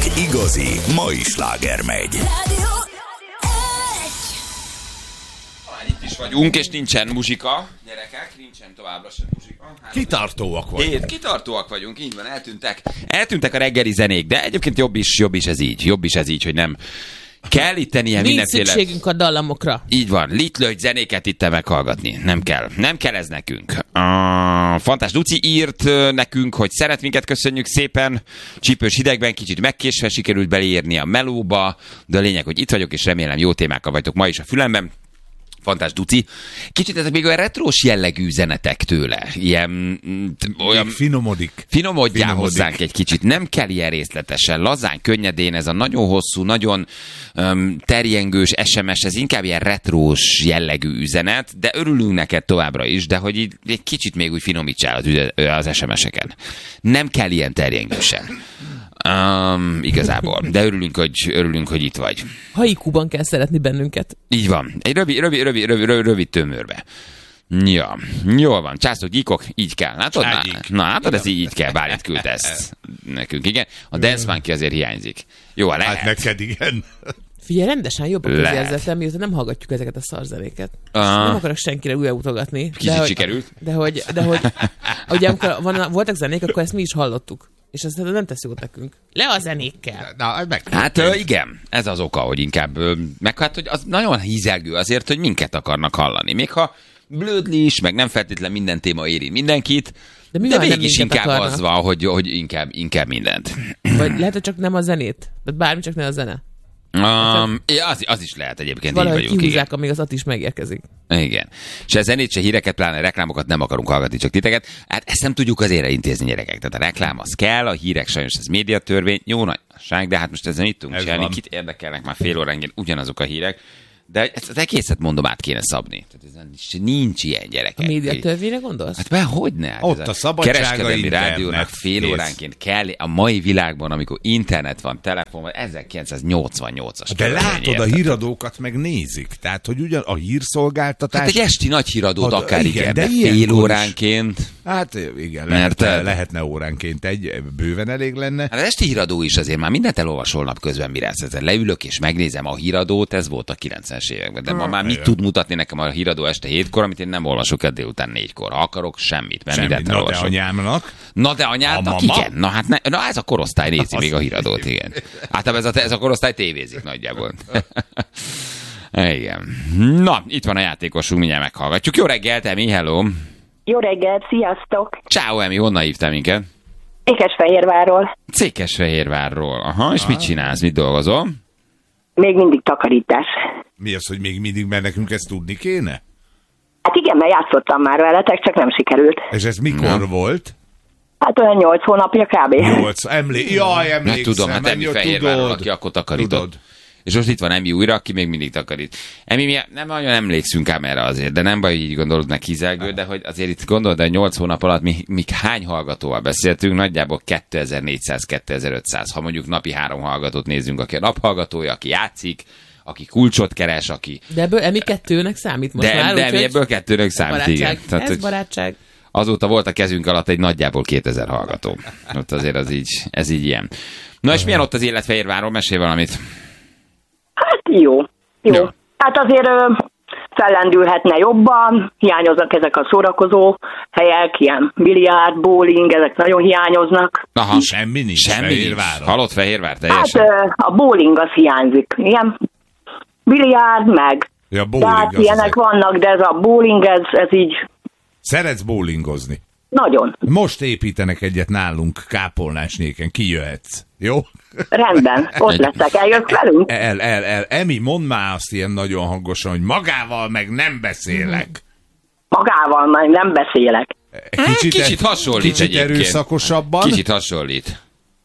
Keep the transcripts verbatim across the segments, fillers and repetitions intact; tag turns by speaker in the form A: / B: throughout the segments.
A: Egy igazi mai sláger megy.
B: Itt is vagyunk, és nincsen muzsika, gyerekek, nincsen továbbra sem muzsika. Hát,
C: kitartóak vagyunk.
B: Hét, kitartóak vagyunk, így van, eltűntek. Eltűntek a reggeli zenék, de egyébként jobb is, jobb is ez így, jobb is ez így, hogy nem kell itten ilyen
D: nincs
B: mindenféle...
D: szükségünk a dallamokra.
B: Így van, litlőgy zenéket itt meghallgatni. Nem kell. Nem kell ez nekünk. A Fantás Duci írt nekünk, hogy szeret minket, köszönjük szépen. Csípős hidegben kicsit megkésve sikerült beleírni a melóba, de a lényeg, hogy itt vagyok, és remélem jó témákkal vagytok ma is a fülemben. Fantás Duci. Kicsit ezek még olyan retrós jellegű zenetek tőle. Ilyen... olyan
C: finomodik.
B: Finomodjál
C: Finomodik.
B: hozzánk egy kicsit. Nem kell ilyen részletesen. Lazán, könnyedén, ez a nagyon hosszú, nagyon um, terjengős es em es, ez inkább ilyen retrós jellegű üzenet, de örülünk neked továbbra is, de hogy így egy kicsit még úgy finomítsál az, az es em eseken. Nem kell ilyen terjengősen. Um, igazából. De örülünk, hogy, örülünk, hogy itt vagy.
D: Haikuban kell szeretni bennünket.
B: Így van. Egy rövid, rövid, rövid, rövid, rövid, rövid tömörbe. Ja, jól van. Császok, gyíkok, így kell. Látod? Na, na, látod, ez így kell. Bálint küldte ezt nekünk, igen. A Dance Monkey azért hiányzik. Jó, lehet.
C: Hát neked igen.
D: Figyelj, rendesen jobb a
B: Lehet.
D: közérzetem, miután nem hallgatjuk ezeket a szarzenéket.
B: Ah.
D: Nem akarok senkire újra utogatni.
B: Kicsit
D: hogy,
B: sikerült.
D: De hogy, de hogy ugye amikor van, voltak zenék, akkor ezt mi is hallottuk. És ezt nem tesz jót nekünk. Le a zenékkel.
C: Na, meg...
B: Hát ö, igen, ez az oka, hogy inkább, ö, meg hát, hogy az nagyon hízelgő azért, hogy minket akarnak hallani. Még ha blödli is, meg nem feltétlen minden téma éri mindenkit,
D: de, mi
B: de
D: van,
B: mégis inkább
D: akarnak?
B: az van, hogy, hogy inkább, inkább mindent.
D: Vagy lehet, hogy csak nem a zenét. De bármi, csak ne a zene.
B: Um, ja, az, az is lehet egyébként, így
D: valahogy
B: vagyunk.
D: kihúzzák, amíg az Ati is megérkezik.
B: Igen. Se zenét, se híreket, pláne reklámokat nem akarunk hallgatni, csak titeket. Hát ezt nem tudjuk azért intézni, gyerekek. Tehát a reklám az kell, a hírek sajnos ez médiatörvény, jó nagyság, de hát most ezzel mit tudunk csinálni? Kit érdekelnek már fél óránként ugyanazok a hírek. De ezt az egészet mondom át kéne szabni. Tehát ez nincs, nincs ilyen, gyerekek.
D: A médiatörvényre gondolsz?
B: Hát be, hogyne? Hát
C: ott a szabadsága,
B: kereskedelmi
C: internet,
B: rádiónak fél
C: kész.
B: óránként kell a mai világban, amikor internet van, telefon van, ezerkilencszáznyolcvannyolcas.
C: De látod, a
B: érted?
C: híradókat meg nézik. Tehát, hogy ugyan a hírszolgáltatás...
B: Hát egy esti nagy híradót
C: Hát,
B: akár
C: igen,
B: igen,
C: de
B: de fél
C: ilyenkor is.
B: óránként.
C: Hát igen,
B: Mert,
C: lehetne,
B: eh,
C: lehetne óránként egy, bőven elég lenne.
B: Hát az esti híradó is azért már mindent elolvasol nap közben, mire ezt leülök és megnézem a híradót, ez volt a kilencvenes években. De ma már mit
C: igen.
B: tud mutatni nekem a híradó este hétkor, amit én nem olvasok el délután négykor. Ha akarok, semmit, mert
C: Semmi.
B: mindent
C: Na de
B: elolvasok.
C: anyámnak.
B: Na de anyádnak,
C: A mama?
B: igen. Na hát ne, na ez a korosztály nézi még a híradót, igen. Általában ez a, ez a korosztály tévézik nagyjából. Igen. Na, itt van a játékosunk, mindjárt meghallgatjuk. Jó reggelt, Emi, hello.
E: Jó reggelt, sziasztok!
B: Ciao, Emi, honnan hívtál minket?
E: Székesfehérvárról.
B: Székesfehérvárról. Aha, és mit csinálsz, mit dolgozol?
E: Még mindig takarítás.
C: Mi az, hogy még mindig, mert nekünk ezt tudni kéne?
E: Hát igen, mert játszottam már veletek, csak nem sikerült.
C: És ez mikor
B: Na.
C: volt?
E: Hát olyan nyolc hónapja kb.
C: Nyolc. Emlé... Jaj,
B: Hát
C: emlékszem.
B: tudom, hát Emi
C: Ennyi,
B: Fehérvárról,
C: tudod.
B: aki akkor takarított.
C: Tudod.
B: És most itt van Emi újra, aki még mindig takarít. Emi, mi nem nagyon emlékszünk ám erre azért, de nem baj, hogy így gondolod meg hízelgő, de hogy azért itt gondolod, hogy nyolc hónap alatt mi, mi hány hallgatóval beszéltünk, nagyjából kétezer-négyszáz kétezer-ötszáz, ha mondjuk napi három hallgatót nézzünk, aki a naphallgatója, aki játszik, aki kulcsot keres, aki...
D: De ebből Emi kettőnek számít most
B: De,
D: már.
B: de
D: úgyhogy
B: Emi ebből kettőnek számít,
D: barátság.
B: igen. Tehát,
D: Ez
B: hogy
D: barátság.
B: azóta volt a kezünk alatt egy nagyjából kétezer hallgató. Ott azért az így, ez így ilyen. Na és milyen ott az élet Fehérváron? Mesélj valamit.
E: Hát jó. Jó.
B: Jó.
E: Hát azért ö, fellendülhetne jobban, hiányoznak ezek a szórakozó helyek, ilyen biliárd, bowling, ezek nagyon hiányoznak.
B: Aha,
C: Semmi nincs
B: semmi nincs.
C: Fehérváron.
B: Halott Fehérvár
E: Hát
B: teljesen.
E: ö, a bowling az hiányzik. Ilyen biliárd, meg
C: Ja, bowling
E: tehát
C: az
E: ilyenek
C: az-
E: vannak, de ez a bowling, ez, ez így
C: Szeretsz bowlingozni.
E: nagyon.
C: Most építenek egyet nálunk Kápolnásnéken. Kijöhetsz. Jó?
E: Rendben, ott leszek, eljössz velünk?
C: El, el, el. Emi, mondd már azt ilyen nagyon hangosan, hogy magával meg nem beszélek.
E: Magával már nem beszélek.
B: Kicsit, kicsit hasonlít
C: Kicsit
B: egyébként.
C: erőszakosabban.
B: Kicsit hasonlít.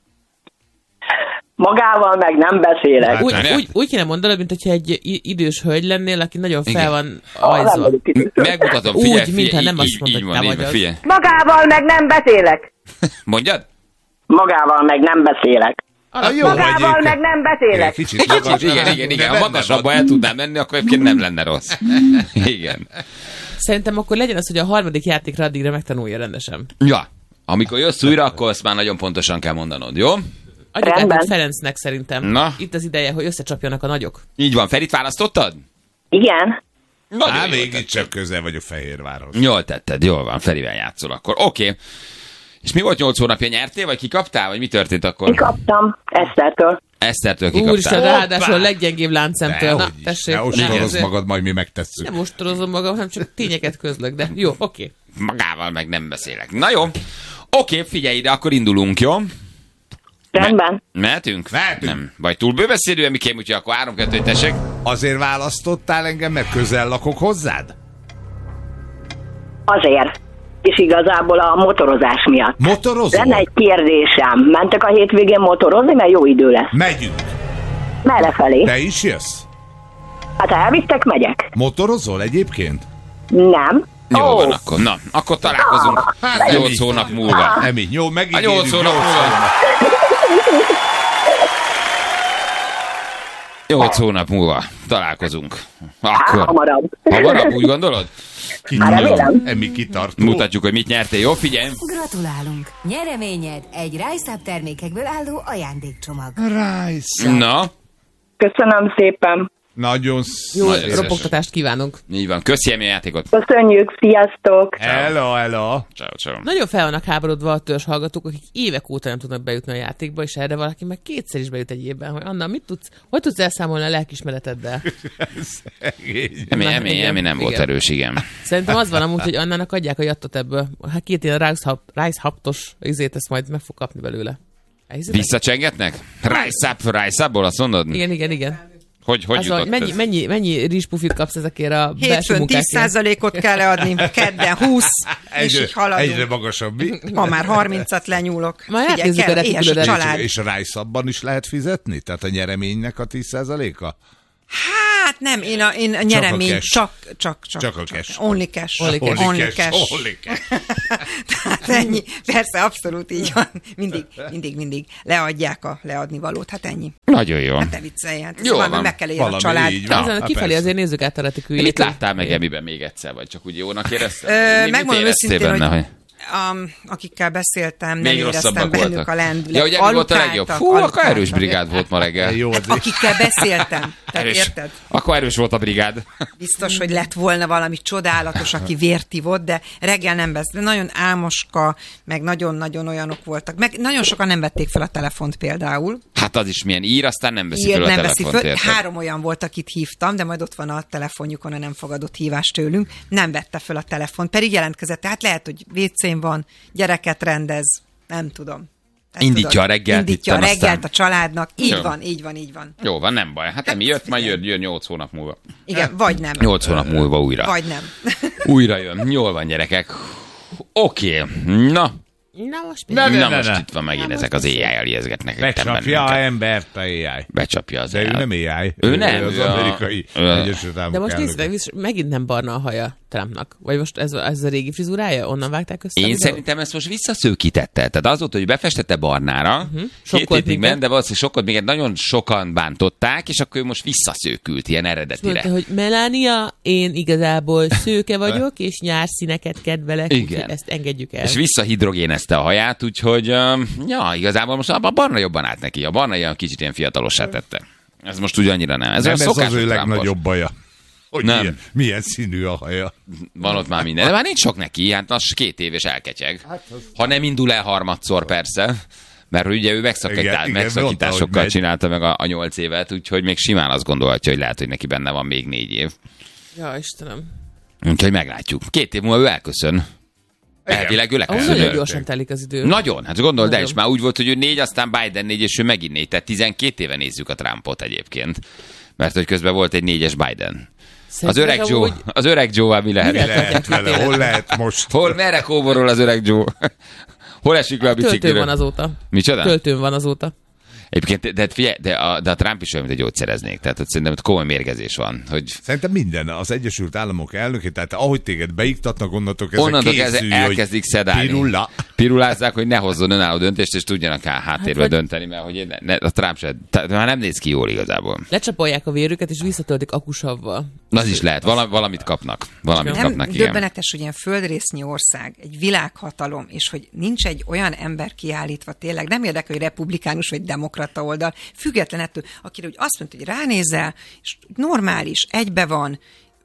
E: Magával meg nem beszélek.
C: Hát
D: Úgy,
B: nem.
D: úgy, úgy kéne mondanod, mint hogyha egy i- idős hölgy lennél, aki nagyon fel
B: Igen.
D: van
E: Ah, nem
D: ajzol.
E: vagyok idős.
B: Megmutatom,
D: Úgy,
B: figyelj,
D: mintha
B: figyelj,
D: nem
B: így,
D: azt mondod,
B: így
D: hogy
B: van,
D: te
B: így
D: vagy
B: van,
D: az.
B: figyelj.
E: Magával meg nem beszélek.
B: Mondjad?
E: Magával meg nem beszélek.
C: Ah, jó,
E: Magával
C: egyébként.
E: meg nem
C: Igen,
E: beszélek.
C: Kicsit
B: Kicsit,
C: magas,
B: igen, igen, igen.
C: de
B: Ha
C: benne
B: magasabban
C: van.
B: el tudnám menni, akkor egyébként nem lenne rossz. Igen.
D: Szerintem akkor legyen az, hogy a harmadik játékra addigra megtanulja rendesen.
B: Ja, amikor jössz újra, akkor azt már nagyon pontosan kell mondanod, jó?
D: Adjuk
E: Rendben.
D: át Ferencnek szerintem.
B: Na.
D: Itt az ideje, hogy összecsapjanak a nagyok.
B: Így van, Ferit választottad?
E: Igen.
B: Nagyon
C: Á,
B: jól
C: végig
B: tetted.
C: csak közel vagyok Fehérvárhoz.
B: Jól tetted, jól van, Ferivel játszol akkor. Oké. Okay. És mi volt nyolc hónapja, nyertél, vagy kikaptál, vagy mi történt akkor?
E: Kikaptam Esztertől.
B: Esztertől
D: Úristen,
B: kikaptál.
D: ráadásul a leggyengébb láncszemtől. Na,
C: Nehogy is,
D: tessék.
C: ne
D: Nem,
C: ostorozz
D: ezért-
C: magad, majd mi megtesszük.
D: Nem ostorozom magam, hanem csak tényeket közlök, de jó, oké.
B: Magával meg nem beszélek. Na jó. Oké, okay, figyelj ide, akkor indulunk, jó?
E: Rendben.
B: Mehetünk?
C: Mehetünk.
B: Nem. Vagy túl bőbeszédő, Mikém, úgyhogy akkor három kettő, tessék.
C: Azért választottál engem, mert közel lakok hozzád?
E: Azért. És igazából a motorozás miatt.
C: Motorozol?
E: Lenne egy kérdésem. Mentek a hétvégén motorozni, mert jó idő lesz.
C: Megyünk.
E: Merre felé?
C: Te is jössz?
E: Hát ha elvittek, megyek.
C: Motorozol egyébként?
E: Nem.
B: Jó
E: Ó,
B: van akkor. Na, akkor találkozunk
C: Hát,
B: nyolc
C: így.
B: hónap múlva.
C: Emi, jó,
B: A
C: megígérjük.
B: nyolc hónap
C: nyolc
B: múlva.
C: hónap.
B: Nyolc hónap múlva találkozunk. Akkor.
E: Hamarabb.
B: Hamarabb, úgy gondolod?
E: Hát remélem.
C: Emi kitartó.
B: Mutatjuk, hogy mit nyertél. Jó, figyelj.
F: Gratulálunk! Nyereményed egy RiceUp termékekből álló ajándékcsomag.
B: Na,
E: Köszönöm szépen.
C: Nagyon
D: Jó
B: Nagyon szépen.
D: ropogtatást kívánunk.
B: így van. Köszi a játékot.
E: Köszönjük, sziasztok.
C: Hello, hello.
B: Ciao, ciao.
D: Nagyon fel vannak háborodva a törzs hallgatók, akik évek óta nem tudnak bejutni a játékba, és erre valaki meg kétszer is bejut egy évben, hogy Anna, mit tudsz, hogy tudsz elszámolni a lelkismereteddel?
B: Emi,
D: Na,
B: Emi,
D: igen,
B: Emi nem volt
D: igen.
B: erős, igen.
D: Szerintem az van amúgy, hogy Annának adják a jattot ebből. Hát két ilyen Rice-haptos izét, ezt majd meg fog kapni belőle. Elhiszed?
B: Visszacsengetnek? Rise up, rise upból, azt mondod?
D: Igen, igen, igen.
B: Hogy, hogy
D: Az, hogy
B: jutott
D: mennyi,
B: ez?
D: mennyi, mennyi rizspufit kapsz ezekért a belső
G: Hétfőn tíz
D: munkákért?
G: százalékot kell leadni, kedden húsz, és
C: Egyre,
G: így haladunk.
C: egyre magasabb. Mi?
G: Ma már harmincat lenyúlok.
D: Majd
G: Figyelj,
D: átnézzük
G: kell,
D: a
G: éhes a
D: retikülödet.
G: család.
C: És a rájszabban is lehet fizetni? Tehát a nyereménynek a tíz százaléka?
G: Hát nem, én a, én a nyeremény
C: cash.
G: csak, csak, csak.
C: Csak a cash.
G: Only cash.
D: Only cash.
G: Only cash.
C: Only cash.
G: Tehát ennyi. Persze, abszolút így van. Mindig, mindig, mindig leadják a leadni valót. Hát ennyi.
B: Nagyon jó.
G: Hát te viccelj, hát
B: Jó
G: valami
B: van.
G: meg kell élni a
C: Valami
G: család.
C: így van.
B: Na,
D: Ezen
C: hát
D: kifelé
C: persze.
D: azért nézzük át a retiküljét.
B: Mit láttál meg Emiben még egyszer, vagy csak úgy jónak érezted?
G: Ö,
B: Mi- mit
G: megmondom
B: éreztél
G: őszintén,
B: benne,
G: hogy um, akikkel beszéltem, nem
B: Még
G: éreztem
B: rosszabbak
G: bennük
B: voltak.
G: a lendület.
B: Ja, ugye mi volt a legjobb? Fú, akkor erős brigád volt ma reggel.
C: Jó,
G: Hát, akikkel beszéltem, tehát
B: Erős.
G: érted?
B: Akkor erős volt a brigád.
G: Biztos, hogy lett volna valami csodálatos, aki vért ivott, de reggel nem beszélt. Nagyon álmoska, meg nagyon-nagyon olyanok voltak. Meg nagyon sokan nem vették fel a telefont például.
B: Hát az is milyen ír, aztán nem veszi
G: Ír,
B: fel a
G: nem veszi
B: telefont,
G: föl.
B: érted?
G: Három olyan volt, akit hívtam, de majd ott van a telefonjukon a nem fogadott hívás tőlünk. Nem vette fel a telefont, pedig jelentkezett. Tehát lehet, hogy vécén van, gyereket rendez, nem tudom. Nem
B: Indítja
G: tudod.
B: a reggelt
G: Indítja a
B: itten,
G: reggelt
B: aztán-
G: a családnak. Így
B: Jó.
G: van, így van, így van.
B: Jó van, nem baj. Hát Emi jött, majd jön, jön nyolc hónap múlva.
G: Igen, vagy nem.
B: Nyolc hónap múlva újra.
G: Vagy nem.
B: Újra jön. Jól van, gyerekek. Oké. Na.
D: Na most mi?
C: Ne, ne,
B: Na
C: ne,
B: most
C: ne.
B: itt van megint ezek az éjjel ijeszgetnek.
C: Becsapja a embert a á i.
B: Becsapja az
C: De ő
B: el.
C: nem á i.
B: Ő nem,
C: Az
B: ő a-
C: amerikai
B: ő a-
C: Egyesült Államok
D: De most nézd
C: elnöke.
D: meg, visz- megint nem barna a haja Trumpnak. Vagy most ez, ez a régi frizurája? Onnan vágták össze? a
B: Én
D: videót?
B: szerintem ezt most visszaszőkítette. Tehát az volt, hogy befestette barnára, uh-huh. két
D: Sokkolt
B: hétig
D: minket.
B: ment, de valószínűleg sokkot minket nagyon sokan bántották, és akkor ő most visszaszőkült ilyen eredetire.
D: Mondta, hogy Melania, én igazából szőke vagyok, és nyárszíneket kedvelek,
B: Igen.
D: úgyhogy ezt engedjük el.
B: És visszahidrogénezte a haját, úgyhogy um, ja, igazából most a barna jobban állt neki. A barna ilyen kicsit ilyen fiatalossá tette. Ez most úgy annyira nem. Ez
C: Nem,
B: olyan
C: ez az
B: szokásos
C: ő
B: Trumpos.
C: legnagyobb baja. Hogy
B: Nem.
C: milyen, milyen színű a haja.
B: Van ott már minden. De már nincs sok neki, hát az két év és elketyeg. Ha nem indul el harmadszor persze, mert ugye ő megszakítá-
C: Igen, igen, mondta,
B: megszakításokkal
C: hogy megy.
B: csinálta meg a, a nyolc évet, úgyhogy még simán azt gondolhatja, hogy lehet, hogy neki benne van még négy év.
D: Ja, Istenem.
B: Úgyhogy meglátjuk. Két év múlva ő elköszön. Elvileg ő
D: Ahhoz nagyon
B: leköszönő.
D: gyorsan telik az idő.
B: Nagyon, hát gondold el,
D: Nagyon.
B: és már úgy volt, hogy ő négy, aztán Biden négy, és ő megint négy, tehát tizenkét éve nézzük a Trumpot egyébként. Mert hogy közben volt egy négyes Biden. Az
D: Szerinted
B: öreg Joe,
D: amúgy-
B: az öreg Joe-val mi lehet?
D: Mi lehet?
C: Lehet vele, hol lehet most?
B: Hol, merre kóborol az öreg Joe? Hol esik le a
D: Töltőn van
B: bicikliről?
D: azóta.
B: Micsoda?
D: Töltőn van azóta.
B: Egyébként, de, figyelj, de, a, de a Trump is olyan, mint a gyógyszereznék. Tehát ott szerintem ott komoly mérgezés van. Hogy...
C: Szerintem minden. Az Egyesült Államok elnöke, tehát ahogy téged beiktatnak, onnantól kezdve
B: Onnantól
C: készülj,
B: elkezdik szedálni.
C: Pirula.
B: Pirulázzák, hogy ne hozzon önálló döntést, és tudjanak háttérbe hát, dönteni, mert hogy ne, ne, a Trump se, tehát már nem néz ki jól igazából.
D: Lecsapolják a vérüket, és visszatöltik akusavval.
B: Az is lehet, Val- valamit kapnak. Valamit
G: nem
B: kapnak, igen.
G: Döbbenetes, hogy ilyen földrésznyi ország, egy világhatalom, és hogy nincs egy olyan ember kiállítva tényleg, nem érdekel, hogy republikánus vagy demokrata oldal, független ettől, akire úgy azt mondta, hogy ránézel, és normális, egybe van,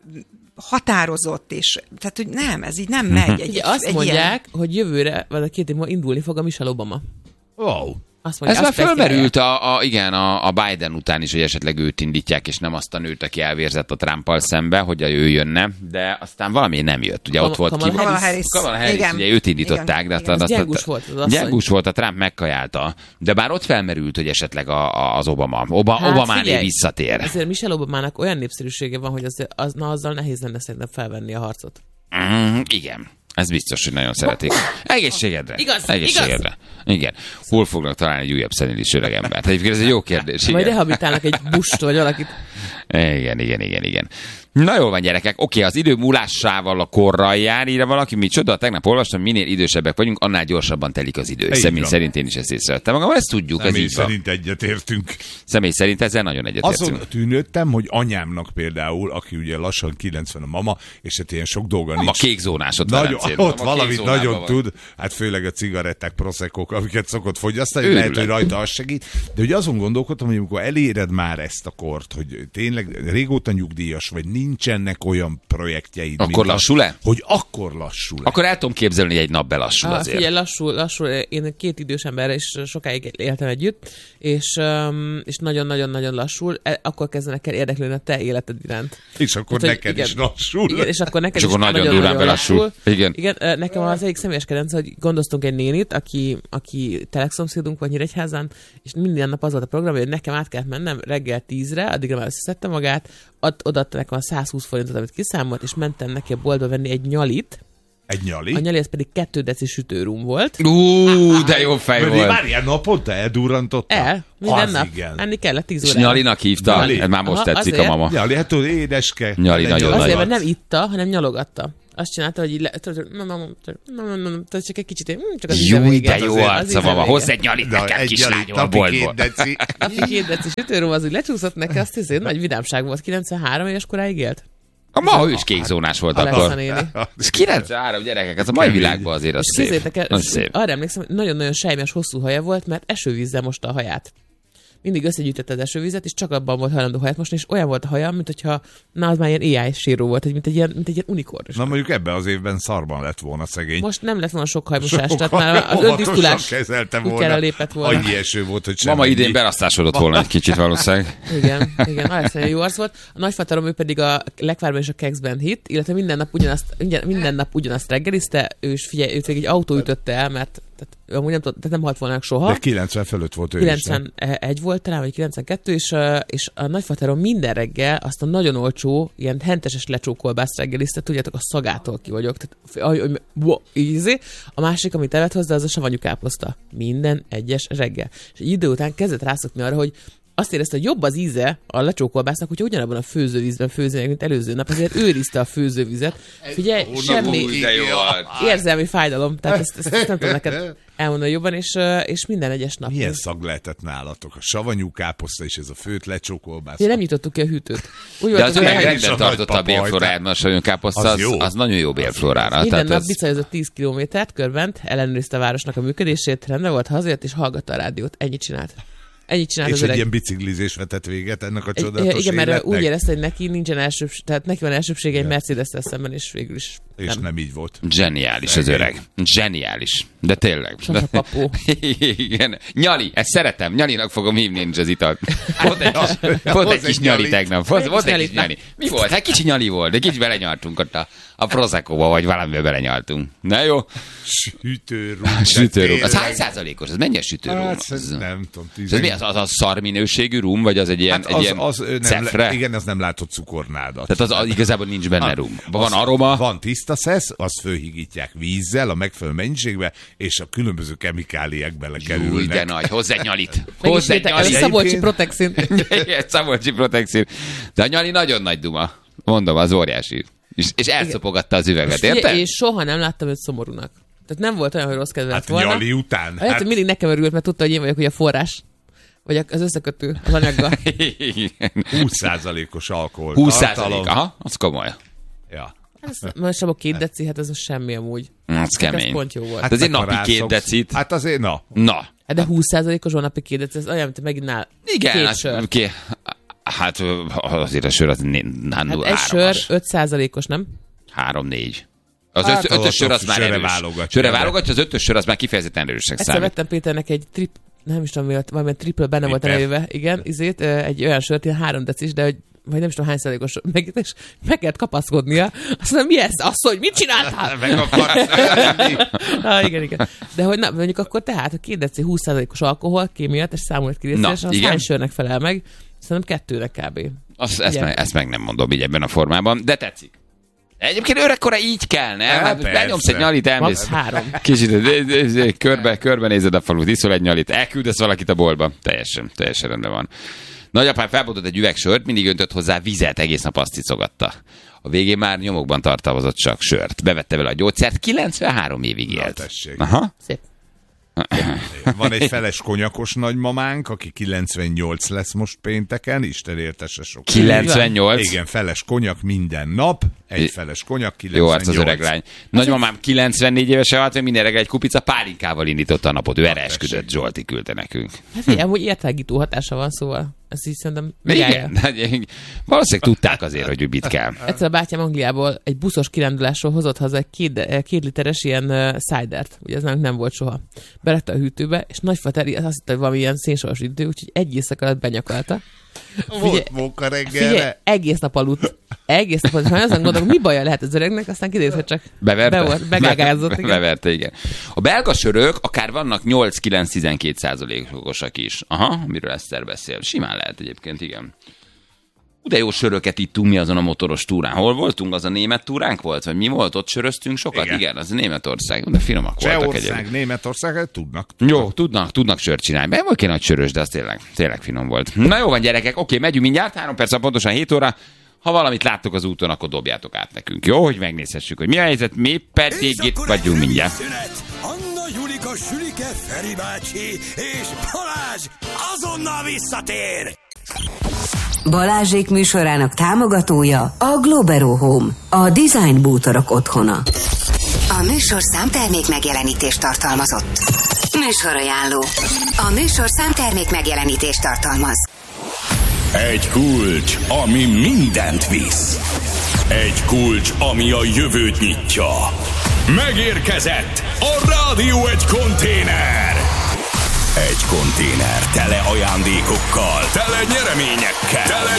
G: határozott, és tehát, hogy nem, ez így nem megy. Egy,
D: Ugye azt
G: egy
D: mondják,
G: ilyen...
D: hogy jövőre, vagy a két év múlva indulni fog a Michelle Obama.
C: Wow.
D: Azt mondja,
B: Ez már
D: azt
B: fölmerült a, a, igen, a, a Biden után is, hogy esetleg őt indítják, és nem azt a nőt, aki elvérzett a Trumpal szembe, hogy ő jönne, de aztán valami nem jött. Ugye
D: Kam-
B: ott volt
D: Kamala
B: ki.
G: Kamala Harris.
B: Kamala Harris,
G: Igen.
B: ugye őt indították,
G: Igen,
B: de
G: igen.
B: aztán
D: Az gyengus volt az asszony.
B: Gyengus volt, a Trump megkajálta, de bár ott felmerült, hogy esetleg a, a, az Obama. Oba,
D: Hát
B: Obamáné
D: figyelj,
B: visszatér.
D: Azért Michelle Obamának olyan népszerűsége van, hogy az, az, na, azzal nehéz lenne szerintem felvenni a harcot.
B: Mm, igen. Ez biztos, hogy nagyon szeretik. Egészségedre.
D: Igaz,
B: Egészségedre. Igen. Hol fognak találni egy újabb szenilis öreg embert? Egyébként ez egy jó kérdés.
D: Majd
B: Igen.
D: rehabilitálnak egy bust vagy valakit.
B: Igen, igen, igen, igen. Na jól van, gyerekek. Oké, az idő múlásával a korral jár, írja valaki. Micsoda, tegnap olvastam, minél idősebbek vagyunk, annál gyorsabban telik az idő.
C: Így
B: Személy
C: van.
B: szerint én is ezt észrevettem magam, ezt tudjuk,
C: Személy
B: ez így van.
C: szerint egyetértünk.
B: Személy szerint ezzel nagyon egyetértünk.
C: Azon tűnődtem, hogy anyámnak például, aki ugye lassan kilencven a mama, és hát ilyen sok dolga
B: Nem a
C: nincs.
B: kék zónás ott
C: Nagyon,
B: Velencén.
C: ott
B: Nem a kék
C: valamit
B: zónában
C: nagyon
B: van.
C: tud, hát főleg a cigaretták, proszekok, amiket szokott fogyasztani,
B: Őrület.
C: lehet, hogy rajta az segít, de hogy azon gondolkodtam, hogy amikor eléred már ezt a kort, hogy tényleg régóta nyugdíjas vagy, nincsenek olyan projektjeid,
B: Akkor
C: mint
B: lassul-e?
C: az, hogy akkor lassul.
B: Akkor el tudom képzelni, hogy egy nap belassul
D: Ah,
B: azért.
D: figyelj, lassul, lassul. Én két idős emberrel is sokáig éltem együtt, és, um, és nagyon-nagyon-nagyon lassul. E- Akkor kezdenek el érdeklődni a te életed iránt.
C: És akkor
D: Hát, hogy
C: neked
D: igen.
C: is lassul.
D: Igen, és akkor neked
B: És
D: is
B: akkor nagyon durván belassul. Igen.
D: Igen, ö, nekem az egyik személyes kedvenc, hogy gondoztunk egy nénit, aki, aki telekszomszédunk volt Nyíregyházán, és minden nap az volt a program, hogy nekem át kellett mennem reggel tízre, addigra már összeszedte magát, ad, odaadta nekem a százhúsz forintot, amit kiszámolt, és mentem neki a boltba venni egy nyalit.
C: Egy nyali.
D: A nyali az pedig kettő deci sütőrum volt.
B: Ú, de jó fej
C: Mert
B: volt.
C: már ilyen naponta eldurrantotta?
D: El, minden
C: Az
D: nap.
C: igen.
D: Enni kellett tíz
B: És
D: órára.
B: Nyalinak hívta?
C: Nyali.
B: Ez már most
D: Aha,
B: tetszik
D: azért.
B: a mama.
C: Nyali, hát tudod, édeske.
B: Nyali nagyon
C: Lenyalogat.
D: Azért,
B: nagy.
D: mert nem itta, hanem nyalogatta. Azt csinálta, hogy így le, tudod, nem, nem, nem, nem, nem, tudod, csak egy kicsit, mm, csak az íze
B: Júj,
D: vége.
B: de jó
D: Az
B: arca
D: íze
B: van,
D: vége.
B: hozz egy nyalit
C: Na,
B: nekem,
C: egy nyali,
B: kislányom a
C: napi
B: boltból.
C: két deci.
D: Napi két deci sütőrum, az úgy lecsúszott neki, azt hiszem, nagy vidámság volt. kilencvenhárom éves koráig élt.
B: A ma ő is kékzónás volt
D: Alexa
B: akkor.
D: néni.
B: Ez kilencvenhárom gyerekek, ez a mai
C: Kemény.
B: világban azért az
D: És
B: szép.
D: képzeljétek el,
B: Az szép.
D: arra emlékszem, hogy nagyon-nagyon sejmes, hosszú haja volt, mert esővízzel mosta a haját. Mindig összegyűjtette az esővizet, és csak abban volt hajlandó haját mosni, és olyan volt a haja, mint hogyha, na, az már ilyen á i síró volt, mint egy ilyen, mint egy ilyen unikorn.
C: Na mondjuk ebben az évben szarban lett volna szegény.
D: Most nem lett volna sok hajmosás, tehát
C: Sokkal
D: már az
C: óvatosan
D: öntisztulás
C: kezelte volna.
D: kutyára lépett volna.
C: Annyi eső volt, hogy semmi.
B: Mama idén berasztásodott volna egy kicsit valószínűleg.
D: Igen, igen, Alexander jó arc volt. A nagyfátarom ő pedig a Lekvárban és a Kekszben hit, illetve minden nap ugyanazt, minden, minden nap ugyanazt reggelizte, ő is figyelj, őt egy autó ütötte el, mert tehát, ő amúgy nem, tudott, tehát nem halt volna meg soha.
C: De kilencven fölött volt ő is.
D: kilencvenegy volt talán, vagy kilencvenkettő, és, ö, és a nagyfaterom minden reggel azt a nagyon olcsó, ilyen henteses lecsókolbászt reggelizte, tudjátok, a szagától ki vagyok. Tehát, ahogy, hogy, wow, easy. A másik, amit evett hozzá, az a savanyú káposzta. Minden egyes reggel. És egy idő után kezdett rászokni arra, hogy azt érezte, hogy jobb az íze a lecsókolbásznak, hogyha ugyanabban a főzővízben főznének, mint előző nap, ezért őrizte a főzővizet. Figyelj, semmi
B: De jó volt.
D: érzelmi fájdalom, tehát ezt, ezt, ezt nem tudom neked elmondani jobban, és, ö, és minden egyes nap.
C: Milyen szag lehetett nálatok? A savanyú káposzta és ez a főt lecsókolbász.
D: Mi nem nyitottuk ki a hűtőt. Úgy
B: De
D: volt,
B: az
D: hogy
B: meg
C: meg is
B: rendben
C: a
B: tartotta a
C: nagypapa
B: bélfloráját, mert a savanyúkáposzta
C: Az
B: az,
C: jó.
B: az nagyon jó bélflorára.
D: minden
B: Tehát
D: nap
B: ez-
D: bicajozott tíz kilométert körben, ellenőrizte a városnak a működését, rendben volt, hazajött és hallgatta a rádiót. Ennyit csinált. Ennyit csinált
C: És
D: az
C: egy
D: öreg.
C: ilyen biciklizés vetett véget ennek a
D: Egy-
C: csodálatos
D: igen, mert
C: életnek?
D: úgy érezte, hogy neki nincsen elsőbség, tehát neki van elsőbsége egy Mercedes-tel szemben, és végül is
C: És nem. nem így volt.
B: Zseniális az öreg. Zseniális. De tényleg.
D: Sose papó.
B: Igen. Nyali, ezt szeretem. Nyalinak fogom hívni én is az italt. Volt egy kis, volt egy kis nyali tegnap. Volt, volt egy kis nyali. Mi volt? Hát kicsi nyali volt, de kicsi belenyaltunk ott a, a Prosecco-ba, vagy valamivel belenyaltunk. Na jó.
C: Sütőrúm.
B: Sütőrum. Az hány százalékos? Ez mennyi a sütőrum?
C: Hát,
B: Az-
C: szerintem nem tudom.
B: Ez mi az, az a szar minőségű rum, vagy az egy ilyen,
C: Hát
B: egy
C: az,
B: ilyen
C: az, ő nem,
B: cefre?
C: le, igen, az nem látott cukornádat.
B: Tehát az, az igazából nincs benne rum. Van aroma.
C: Van tiszta tiszta szesz, azt fölhigítják vízzel a megfelelő mennyiségbe, és a különböző kemikáliák belekerülnek.
B: Új, de nagy, hozz egy nyalit. Hozz egy
D: Ez
B: nyalit.
D: Szabolcsi Protexin.
B: Szabolcsi Protexin. De a nyali nagyon nagy duma. Mondom, az óriási. És, és elszopogatta az üveget, érted?
D: És soha nem láttam őt szomorúnak. Tehát nem volt olyan, hogy rossz kedve
C: Hát
D: volna.
C: nyali után.
D: Hát, hát mindig nekem örült, mert tudta, hogy én vagyok ugye a forrás. Vagy az összekötő az anyaggal.
C: húsz százalékos alkohol.
B: húsz százalék, aha, az komoly.
C: Ja.
D: Hát most a két deci, hát ez semmi amúgy.
B: Az kemény.
D: Ez pont jó volt.
B: Hát azért napi két decit.
C: Hát azért, na.
B: Na.
D: Hát de húsz százalékos van napi két deci, ez olyan, mint megint nál
B: Igen,
D: két
B: hát,
D: sör.
B: Ké, hát azért a sör az
D: Hát egy sör öt százalékos, nem?
B: három-négy. Az
C: Hát,
B: öt, ötös sör az már
C: sörre
B: erős.
C: válogatja.
B: Sörre válogatja, az ötös sör az már kifejezetten erősnek
D: Egyszer
B: számít.
D: vettem Péternek egy trip, nem is tudom mi volt, valamilyen triple benne volt a
C: Triple.
D: nevébe, igen, izét, ö, egy olyan sört, ilyen három decis, de hogy vagy nem is tudom hány százalékos, meg, és meg kellett kapaszkodnia. Azt mondom, mi ez? Azt, hogy mit csináltál?
C: Meg akarsz.
D: ah, igen, igen. De hogy na, mondjuk akkor tehát a két deci húsz százalékos alkohol, kémiát, és számolt ki részre,
B: Na,
D: és az
B: igen.
D: hány sörnek felel meg? Szerintem kettőnek kb.
B: Azt, ezt,
D: Igen.
B: meg, ezt meg nem mondom így ebben a formában, de tetszik. Egyébként öregkora így kell, nem?
C: Ja,
B: Hát
C: persze.
B: benyomsz egy nyalit, elmész.
D: Max három.
B: Kicsit de- de- de- körbe, körbenézed a falut, iszol egy nyalit, elküldesz valakit a boltba. Teljesen, teljesen rendben van. Nagyapám felbotott egy üveg sört, mindig öntött hozzá vizet, egész nap azt cicogatta. A végén már nyomokban tartalmazott csak sört. Bevette vele a gyógyszert, kilencvenhárom évig
C: Na,
B: élt.
C: tessék.
B: Aha.
D: Szép.
C: Van egy feles konyakos nagymamánk, aki kilencvennyolc lesz most pénteken, Isten értesse sok.
B: kilencvennyolc.
C: Igen, feles konyak minden nap, egy feles konyak,
B: Jó
C: kilencvennyolc.
B: arc az öreg lány. Nagymamám kilencvennégy évesen halt, hogy minden reggel egy kupica pálinkával indította a napot. Ő erre esküdött, Zsolti küldte nekünk.
D: Hát figyelj, amúgy értágító hatása van, szóval ezt így szerintem
B: De
D: megállja.
B: igen, de valószínűleg tudták azért, hogy mit kell.
D: Egyszer a bátyám Angliából egy buszos kirándulásról hozott haza egy két, de- két literes ilyen uh, cidert. Ugye ez nálunk nem volt soha. Belette a hűtőbe, és nagyfateri azt hitte, hogy valami ilyen szénsoros idő, úgyhogy egy éjszaka alatt benyakalta.
C: Volt móka reggelre.
D: Figyelj, egész nap aludt. Egész nap aludt. Ha azon gondolom, mi baja lehet az öregnek, aztán kiderült, hogy csak
B: Beverte?
D: be volt, begágázott.
B: Be- Beverte, igen. A belga sörök akár vannak nyolc-kilenc-tizenkét százalékosak is. Aha, miről Eszter beszél. Simán lehet egyébként, igen. De jó söröket ittunk mi azon a motoros túrán. Hol voltunk? Az a német túránk volt? Vagy mi volt? Ott söröztünk sokat? Igen,
C: Igen.
B: igen az Németország. De finomak voltak
C: Csehország,
B: egyébként.
C: Németország, tudnak.
B: Jó, tudnak, tudnak sört csinálni. Ben volt egy nagy sörös, de az tényleg, tényleg finom volt. Na jó van, gyerekek, oké, megyünk mindjárt, három perc, pontosan hét óra. Ha valamit láttok az úton, akkor dobjátok át nekünk. Jó, hogy megnézhessük, hogy mi a helyzet, mi pedig itt vagyunk mindjárt.
A: Szünet. Anna, Julika, Sülike, Feri bácsi és Balázs azonnal visszatér!
F: Balázsék műsorának támogatója a Globero Home, a design bútorok otthona. A műsor számtermék megjelenítést tartalmazott. Műsorajánló. A műsor számtermék megjelenítést tartalmaz.
A: Egy kulcs, ami mindent visz. Egy kulcs, ami a jövőt nyitja. Megérkezett a Rádió egy konténer. Egy konténer tele ajándékokkal, tele nyereményekkel, tele